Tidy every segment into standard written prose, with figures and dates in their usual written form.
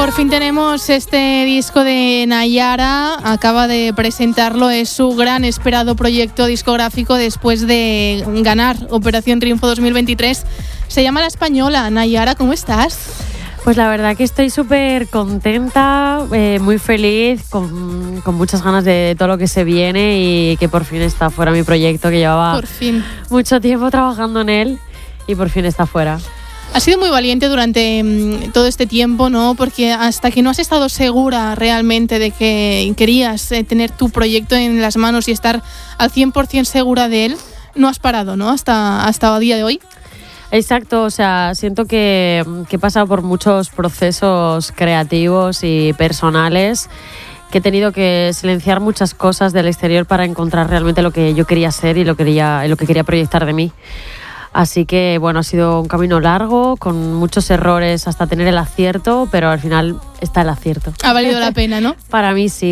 Por fin tenemos este disco de Nayara, acaba de presentarlo, es su gran esperado proyecto discográfico después de ganar Operación Triunfo 2023. Se llama La Española. Nayara, ¿cómo estás? Pues la verdad que estoy súper contenta, muy feliz, con muchas ganas de todo lo que se viene y que por fin está fuera mi proyecto, que llevaba mucho tiempo trabajando en él y por fin está fuera. Has sido muy valiente durante todo este tiempo, ¿no? Porque hasta que no has estado segura realmente de que querías tener tu proyecto en las manos y estar al 100% segura de él, no has parado, ¿no? Hasta el día de hoy. Exacto, o sea, siento que he pasado por muchos procesos creativos y personales, que he tenido que silenciar muchas cosas del exterior para encontrar realmente lo que yo quería ser y lo que quería proyectar de mí. Así que, bueno, ha sido un camino largo, con muchos errores hasta tener el acierto, pero al final está el acierto. Ha valido la pena, ¿no? Para mí sí.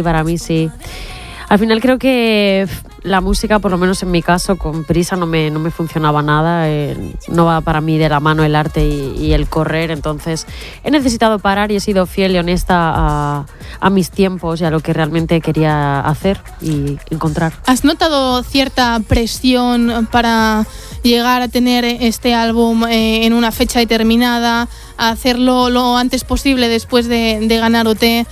Al final creo que la música, por lo menos en mi caso, con prisa no me funcionaba nada. No va para mí de la mano el arte y el correr. Entonces he necesitado parar y he sido fiel y honesta a mis tiempos y a lo que realmente quería hacer y encontrar. ¿Has notado cierta presión para llegar a tener este álbum en una fecha determinada, a hacerlo lo antes posible después de ganar OT?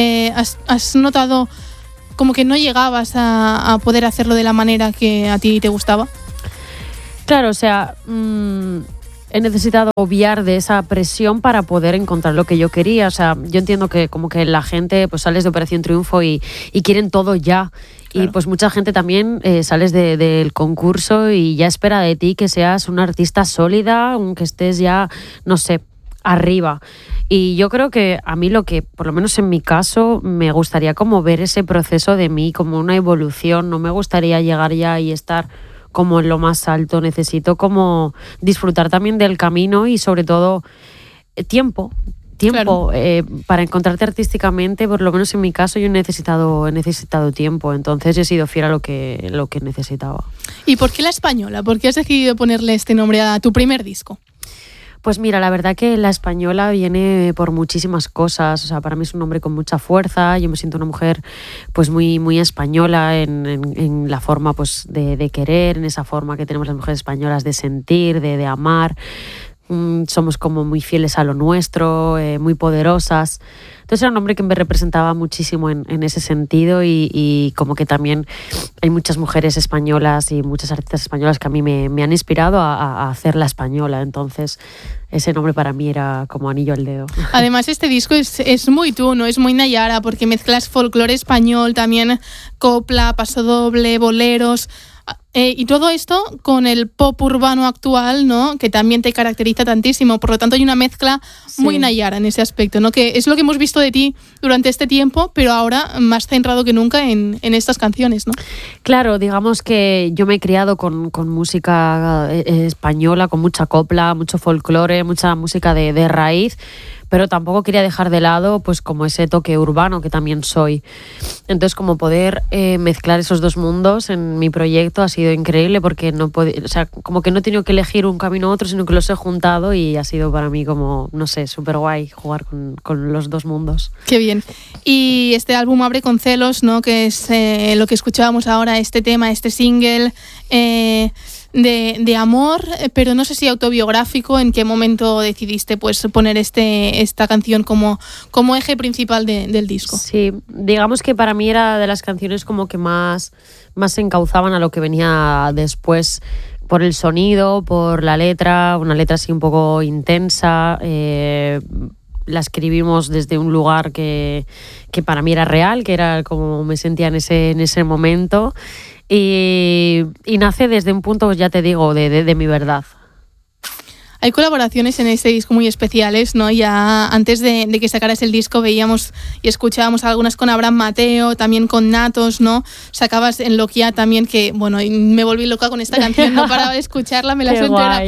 ¿Has notado como que no llegabas a poder hacerlo de la manera que a ti te gustaba? Claro, o sea, he necesitado obviar de esa presión para poder encontrar lo que yo quería. O sea, yo entiendo que como que la gente, pues sales de Operación Triunfo y quieren todo ya. Claro. Y pues mucha gente también sales del concurso y ya espera de ti que seas una artista sólida, que estés ya, no sé, arriba. Y yo creo que a mí lo que, por lo menos en mi caso, me gustaría como ver ese proceso de mí como una evolución. No me gustaría llegar ya y estar como en lo más alto. Necesito como disfrutar también del camino y sobre todo tiempo. Claro. Para encontrarte artísticamente, por lo menos en mi caso, yo he necesitado tiempo. Entonces he sido fiel a lo que necesitaba. ¿Y por qué La Española? ¿Por qué has decidido ponerle este nombre a tu primer disco? Pues mira, la verdad que La Española viene por muchísimas cosas. O sea, para mí es un nombre con mucha fuerza. Yo me siento una mujer pues muy, muy española en la forma pues de querer, en esa forma que tenemos las mujeres españolas de sentir, de amar. Somos como muy fieles a lo nuestro, muy poderosas. Entonces era un nombre que me representaba muchísimo en ese sentido y como que también hay muchas mujeres españolas y muchas artistas españolas que a mí me han inspirado a hacer La Española. Entonces ese nombre para mí era como anillo al dedo. Además este disco es muy tú, ¿no? Es muy Nayara porque mezclas folclore español, también copla, pasodoble, boleros. Y todo esto con el pop urbano actual, ¿no? Que también te caracteriza tantísimo. Por lo tanto, hay una mezcla muy Nayara en ese aspecto, ¿no? Que es lo que hemos visto de ti durante este tiempo, pero ahora más centrado que nunca en estas canciones, ¿no? Claro, digamos que yo me he criado con música española, con mucha copla, mucho folclore, mucha música de raíz, pero tampoco quería dejar de lado pues como ese toque urbano que también soy. Entonces, como poder mezclar esos dos mundos en mi proyecto ha sido increíble porque o sea, como que no he tenido que elegir un camino u otro, sino que los he juntado y ha sido para mí como, no sé, súper guay jugar con los dos mundos. Qué bien. Y este álbum abre con Celos, ¿no? Que es lo que escuchábamos ahora, este tema, este single de amor, pero no sé si autobiográfico. ¿En qué momento decidiste pues poner esta canción como eje principal del disco? Sí, digamos que para mí era de las canciones como que más se encauzaban a lo que venía después, por el sonido, por la letra, una letra así un poco intensa. La escribimos desde un lugar que para mí era real, que era como me sentía en ese momento. Y nace desde un punto, ya te digo, de mi verdad. Hay colaboraciones en este disco muy especiales, ¿no? Ya antes de que sacaras el disco veíamos y escuchábamos algunas con Abraham Mateo, también con Natos, ¿no? Sacabas en Loquia también, que bueno, me volví loca con esta canción, no paraba de escucharla, me la sé entera.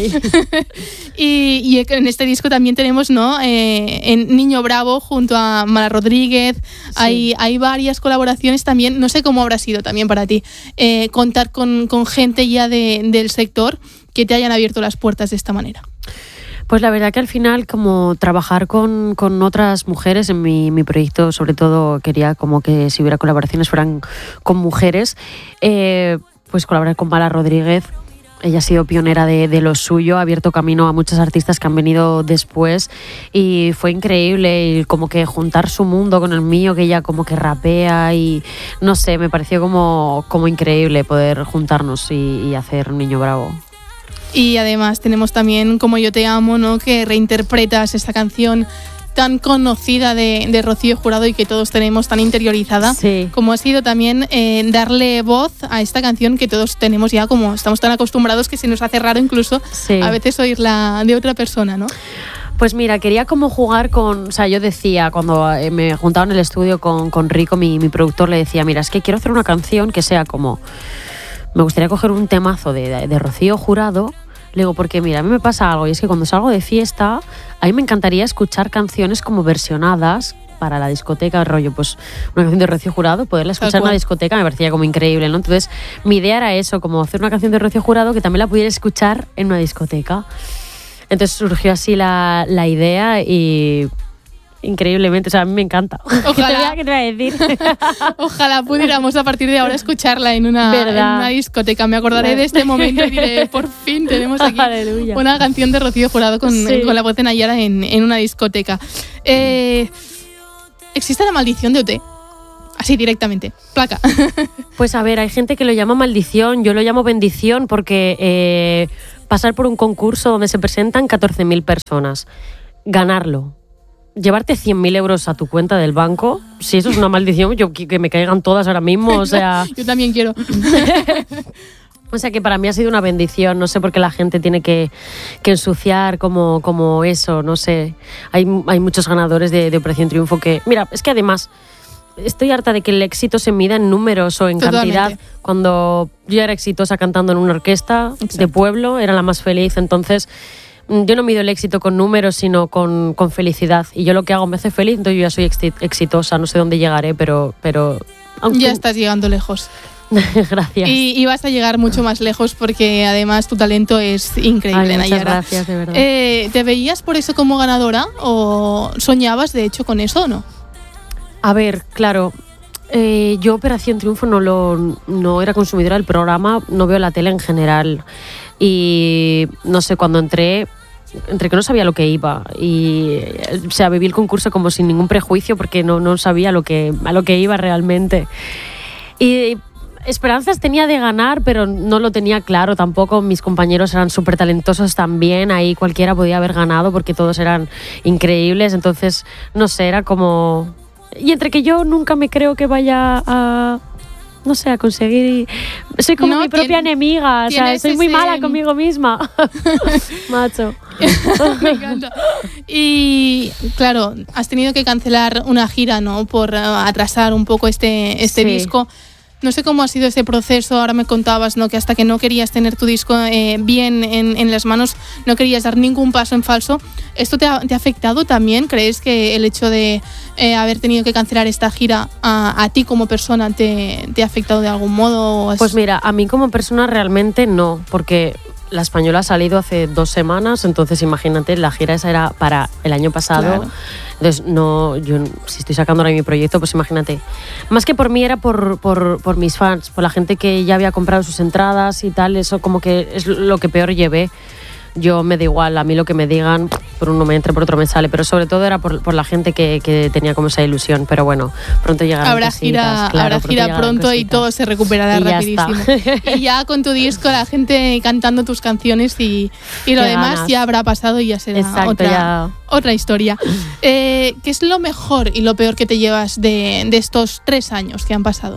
y en este disco también tenemos, ¿no? En Niño Bravo junto a Mara Rodríguez. Sí. Hay varias colaboraciones también. No sé cómo habrá sido también para ti contar con gente ya del sector que te hayan abierto las puertas de esta manera. Pues la verdad que al final, como trabajar con otras mujeres en mi proyecto, sobre todo quería como que si hubiera colaboraciones fueran con mujeres, pues colaborar con Mala Rodríguez. Ella ha sido pionera de lo suyo, ha abierto camino a muchos artistas que han venido después y fue increíble y como que juntar su mundo con el mío, que ella como que rapea y no sé, me pareció como increíble poder juntarnos y hacer Niño Bravo. Y además tenemos también Como yo te amo, ¿no? Que reinterpretas esta canción tan conocida de Rocío Jurado y que todos tenemos tan interiorizada, sí. Como ha sido también darle voz a esta canción que todos tenemos ya, como estamos tan acostumbrados que se nos hace raro incluso sí. a veces oírla de otra persona, ¿no? Pues mira, quería como jugar con... O sea, yo decía, cuando me juntaba en el estudio con Rico, mi productor, le decía, mira, es que quiero hacer una canción que sea como... Me gustaría coger un temazo de Rocío Jurado. Le digo, porque mira, a mí me pasa algo y es que cuando salgo de fiesta, a mí me encantaría escuchar canciones como versionadas para la discoteca, rollo, pues una canción de Rocío Jurado, poderla escuchar en una discoteca me parecía como increíble, ¿no? Entonces, mi idea era eso, como hacer una canción de Rocío Jurado que también la pudiera escuchar en una discoteca. Entonces surgió así la idea y... Increíblemente, o sea, a mí me encanta. Ojalá. ¿Qué te voy a decir? Ojalá pudiéramos a partir de ahora escucharla en una discoteca. Me acordaré de este momento y diré, por fin tenemos aquí Aleluya. Una canción de Rocío Jurado con la voz de Nayara en una discoteca. ¿Existe la maldición de OT? Así directamente, placa. Pues a ver, hay gente que lo llama maldición, yo lo llamo bendición porque pasar por un concurso donde se presentan 14.000 personas, ganarlo, llevarte 100.000 euros a tu cuenta del banco, si eso es una maldición, yo que me caigan todas ahora mismo, o sea... Yo también quiero. O sea que para mí ha sido una bendición, no sé por qué la gente tiene que ensuciar como eso, no sé. Hay muchos ganadores de Operación Triunfo que... Mira, es que además estoy harta de que el éxito se mida en números o en cantidad. Cuando yo era exitosa cantando en una orquesta de pueblo, era la más feliz, entonces... Yo no mido el éxito con números, sino con felicidad. Y yo lo que hago me hace feliz, entonces yo ya soy exitosa. No sé dónde llegaré, pero aunque... Ya estás llegando lejos. Gracias. Y vas a llegar mucho más lejos porque además tu talento es increíble, Muchas Nayara. gracias, de verdad. ¿Te veías por eso como ganadora o soñabas de hecho con eso o no? A ver, claro... yo Operación Triunfo no era consumidora del programa, no veo la tele en general y no sé, cuando entre que no sabía lo que iba y o sea, viví el concurso como sin ningún prejuicio porque no sabía a lo que iba realmente y esperanzas tenía de ganar, pero no lo tenía claro tampoco. Mis compañeros eran súper talentosos también, ahí cualquiera podía haber ganado porque todos eran increíbles, entonces no sé, era como... Y entre que yo nunca me creo que vaya a, no sé, a conseguir... Soy como mi propia enemiga, o sea, soy muy mala conmigo misma. Macho. Me encanta. Y claro, has tenido que cancelar una gira, ¿no? Por atrasar un poco este disco. No sé cómo ha sido ese proceso, ahora me contabas, ¿no? Que hasta que no querías tener tu disco bien en las manos, no querías dar ningún paso en falso. ¿Esto te ha afectado también? ¿Crees que el hecho de haber tenido que cancelar esta gira a ti como persona te ha afectado de algún modo? Pues mira, a mí como persona realmente no, porque La Española ha salido hace 2 semanas, entonces imagínate, la gira esa era para el año pasado. Claro. Entonces, no, yo si estoy sacando ahora mi proyecto, pues imagínate. Más que por mí era por mis fans, por la gente que ya había comprado sus entradas y tal, eso como que es lo que peor llevé. Yo me da igual, a mí lo que me digan, por uno me entra, por otro me sale, pero sobre todo era por la gente que tenía como esa ilusión, pero bueno, pronto llegarán habrá cositas. Habrá gira pronto y todo se recuperará rapidísimo. Y ya con tu disco, la gente cantando tus canciones y lo demás ganas. Ya habrá pasado y ya será otra historia. ¿Qué es lo mejor y lo peor que te llevas de estos 3 años que han pasado?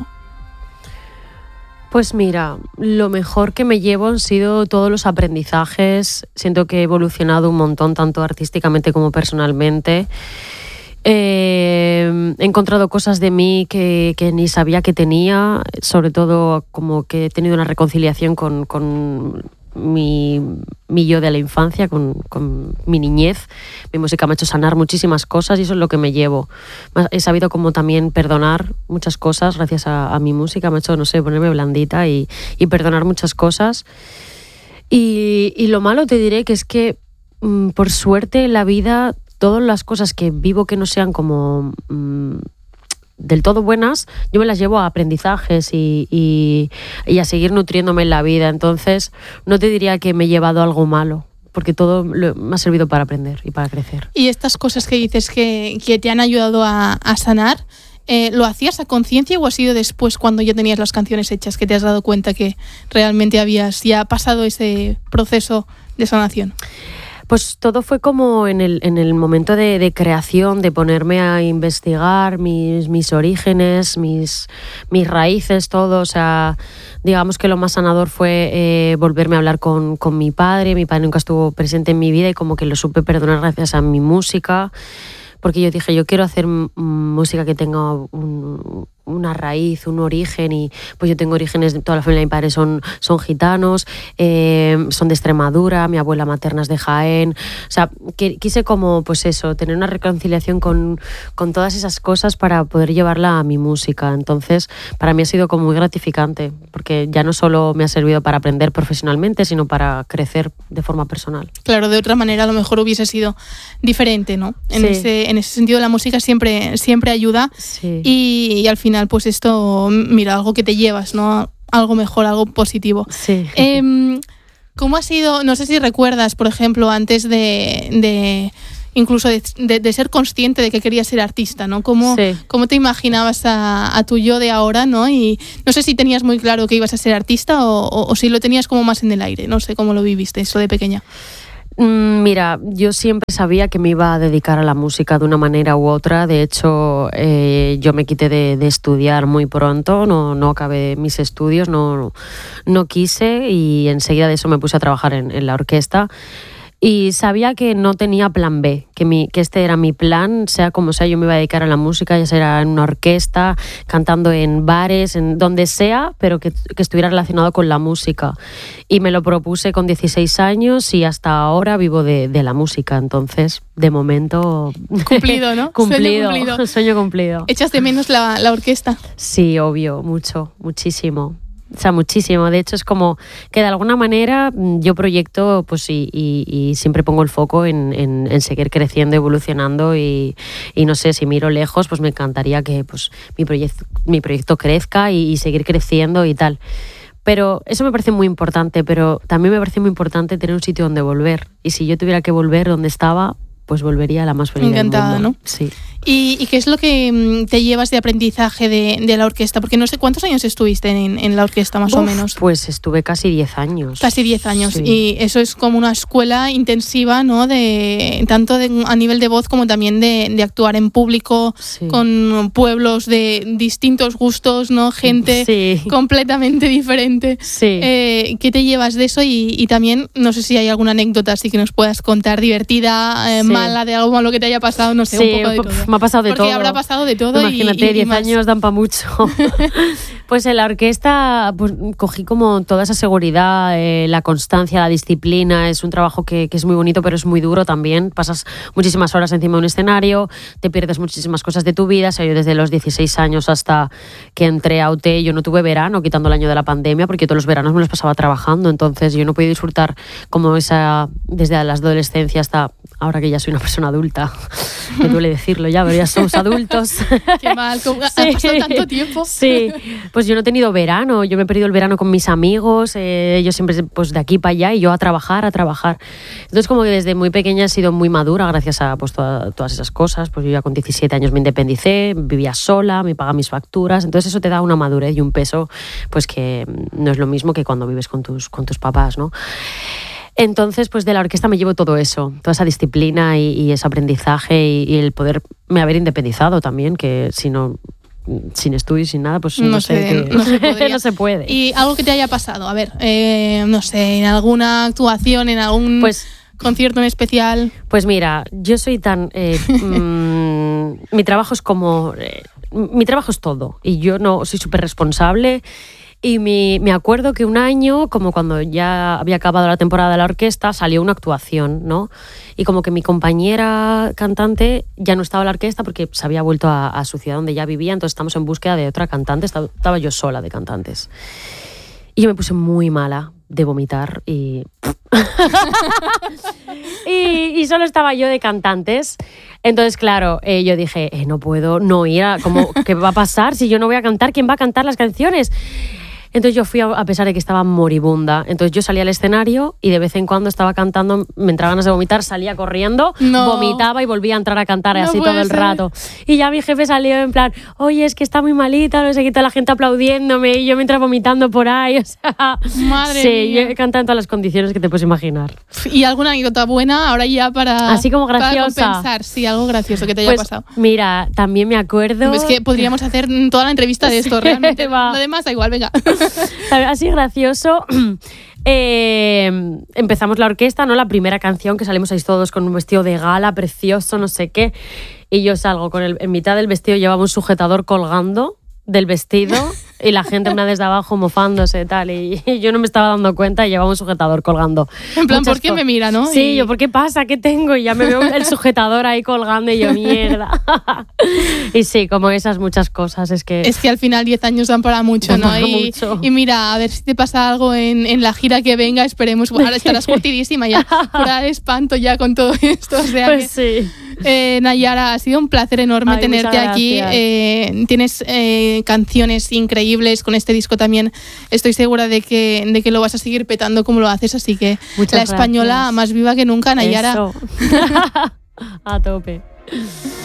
Pues mira, lo mejor que me llevo han sido todos los aprendizajes. Siento que he evolucionado un montón, tanto artísticamente como personalmente. He encontrado cosas de mí que ni sabía que tenía, sobre todo como que he tenido una reconciliación con mi yo de la infancia, con mi niñez. Mi música me ha hecho sanar muchísimas cosas y eso es lo que me llevo. He sabido como también perdonar muchas cosas gracias a mi música. Me ha hecho, no sé, ponerme blandita y perdonar muchas cosas. Y lo malo te diré que es que por suerte en la vida, todas las cosas que vivo que no sean como del todo buenas, yo me las llevo a aprendizajes y a seguir nutriéndome en la vida. Entonces, no te diría que me he llevado algo malo, porque todo me ha servido para aprender y para crecer. Y estas cosas que dices que te han ayudado a sanar, ¿lo hacías a conciencia o ha sido después, cuando ya tenías las canciones hechas, que te has dado cuenta que realmente habías ya pasado ese proceso de sanación? Pues todo fue como en el momento de creación, de ponerme a investigar mis orígenes, mis raíces, todo. O sea, digamos que lo más sanador fue volverme a hablar con mi padre. Mi padre nunca estuvo presente en mi vida y como que lo supe perdonar gracias a mi música. Porque yo dije, yo quiero hacer música que tenga una raíz, un origen, y pues yo tengo orígenes, toda la familia de mi padre son gitanos, son de Extremadura, mi abuela materna es de Jaén. O sea, quise como, pues eso, tener una reconciliación con todas esas cosas para poder llevarla a mi música. Entonces, para mí ha sido como muy gratificante, porque ya no solo me ha servido para aprender profesionalmente, sino para crecer de forma personal. Claro, de otra manera a lo mejor hubiese sido diferente, ¿no? En ese sentido la música siempre ayuda, sí. Y al final pues esto, mira, algo que te llevas, ¿no? Algo mejor, algo positivo. Sí. ¿Cómo ha sido, no sé si recuerdas, por ejemplo, antes de incluso de ser consciente de que querías ser artista, ¿no? ¿Cómo te imaginabas a tu yo de ahora, ¿no? Y no sé si tenías muy claro que ibas a ser artista o si lo tenías como más en el aire, no sé cómo lo viviste eso de pequeña. Mira, yo siempre sabía que me iba a dedicar a la música de una manera u otra. De hecho, yo me quité de estudiar muy pronto, no acabé mis estudios, no quise, y enseguida de eso me puse a trabajar en la orquesta. Y sabía que no tenía plan B, que este era mi plan, sea como sea, yo me iba a dedicar a la música, ya sea en una orquesta, cantando en bares, en donde sea, pero que estuviera relacionado con la música. Y me lo propuse con 16 años y hasta ahora vivo de la música. Entonces, de momento... Cumplido, ¿no? Sueño cumplido. ¿Echas de menos la orquesta? Sí, obvio, muchísimo. O sea, muchísimo. De hecho, es como que de alguna manera yo proyecto, pues y siempre pongo el foco en seguir creciendo, evolucionando, y no sé, si miro lejos, pues me encantaría que pues mi proyecto crezca y seguir creciendo y tal. Pero eso me parece muy importante, pero también me parece muy importante tener un sitio donde volver. Y si yo tuviera que volver donde estaba, pues volvería a la más feliz encantada, del mundo. ¿no? Sí. ¿Y qué es lo que te llevas de aprendizaje de la orquesta? Porque no sé, ¿cuántos años estuviste en la orquesta más o menos? Pues estuve casi 10 años. Casi 10 años. Sí. Y eso es como una escuela intensiva, ¿no? Tanto a nivel de voz como también de actuar en público, sí. Con pueblos de distintos gustos, ¿no? Gente sí. Completamente diferente. Sí. ¿Qué te llevas de eso? Y también, no sé si hay alguna anécdota así que nos puedas contar, divertida, sí. Mala, de algo malo que te haya pasado, no sé, sí, un poco de todo. Me ha pasado de porque todo. Habrá pasado de todo. Imagínate, 10 años dan para mucho. Pues en la orquesta pues, cogí como toda esa seguridad, la constancia, la disciplina. Es un trabajo que es muy bonito, pero es muy duro también. Pasas muchísimas horas encima de un escenario, te pierdes muchísimas cosas de tu vida. O sea, yo desde los 16 años hasta que entré a UT, yo no tuve verano, quitando el año de la pandemia, porque todos los veranos me los pasaba trabajando. Entonces yo no podía disfrutar como esa, desde la adolescencia hasta ahora que ya soy una persona adulta. Me duele decirlo ya, pero ya somos adultos. Qué mal, ha pasado tanto tiempo. Sí, pues yo no he tenido verano, yo me he perdido el verano con mis amigos, yo siempre pues de aquí para allá y yo a trabajar. Entonces como que desde muy pequeña he sido muy madura gracias a pues todas esas cosas. Pues yo ya con 17 años me independicé, vivía sola, me pagaba mis facturas, entonces eso te da una madurez y un peso pues que no es lo mismo que cuando vives con tus papás, ¿no? Entonces, pues de la orquesta me llevo todo eso, toda esa disciplina y ese aprendizaje y el poderme haber independizado también, que si no, sin estudios, sin nada, pues no sé, no se puede. ¿Y algo que te haya pasado? A ver, no sé, en alguna actuación, en algún concierto en especial. Pues mira, yo soy tan... mi trabajo es como... mi trabajo es todo y yo no soy súper responsable. Y me acuerdo que un año, como cuando ya había acabado la temporada de la orquesta, salió una actuación, ¿no? Y como que mi compañera cantante ya no estaba en la orquesta porque se había vuelto a su ciudad donde ya vivía, entonces estamos en búsqueda de otra cantante, estaba yo sola de cantantes. Y yo me puse muy mala, de vomitar y... y solo estaba yo de cantantes. Entonces, claro, yo dije, no puedo no ir a... ¿Qué va a pasar si yo no voy a cantar? ¿Quién va a cantar las canciones? Entonces yo fui a pesar de que estaba moribunda. Entonces yo salía al escenario y de vez en cuando estaba cantando, me entraban ganas de vomitar, salía corriendo, vomitaba y volvía a entrar a cantar así todo el rato. Y ya mi jefe salió en plan, oye, es que está muy malita, no sé qué, toda la gente aplaudiéndome y yo mientras vomitando por ahí. O sea, Madre sí, mía. yo he cantado en todas las condiciones que te puedes imaginar. ¿Y alguna anécdota buena ahora ya para... Así como graciosa? Para compensar, sí, algo gracioso que te haya pasado. Mira, también me acuerdo... Es que podríamos hacer toda la entrevista de esto, realmente. Lo demás da igual, venga. Así gracioso. Empezamos la orquesta, ¿no? La primera canción que salimos ahí todos con un vestido de gala precioso, no sé qué. Y yo salgo en mitad del vestido, llevaba un sujetador colgando del vestido y la gente una desde abajo mofándose y tal. Y yo no me estaba dando cuenta y llevaba un sujetador colgando. En plan, ¿por qué me mira, no? Sí, yo, ¿por qué pasa? ¿Qué tengo? Y ya me veo el sujetador ahí colgando y yo, mierda. Y sí, como esas muchas cosas. Es que al final 10 años dan para mucho, ¿no? Y mira, a ver si te pasa algo en la gira que venga, esperemos. Ahora estarás curtidísima ya, fuera de espanto ya con todo esto. O sea pues sí. Nayara, ha sido un placer enorme tenerte aquí. Tienes canciones increíbles con este disco también. Estoy segura de que lo vas a seguir petando como lo haces, así que muchas la española gracias. Más viva que nunca, Nayara. Eso. A tope.